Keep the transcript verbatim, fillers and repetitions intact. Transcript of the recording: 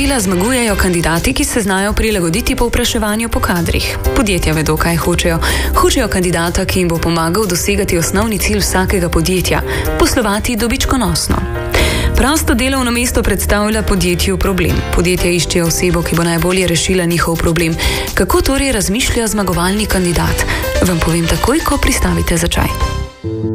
pravila zmagujejo kandidati, ki se znajo prilagoditi povpraševanju po kadrih. Podjetja vedo, kaj hočejo. Hočejo kandidata, ki jim bo pomagal dosegati osnovni cilj vsakega podjetja – poslovati dobičkonosno. Prosto delovno mesto predstavlja podjetju problem. Podjetja iščejo osebo, ki bo najbolje rešila njihov problem. Kako torej razmišlja zmagovalni kandidat? Vam povem takoj, ko pristavite za čaj.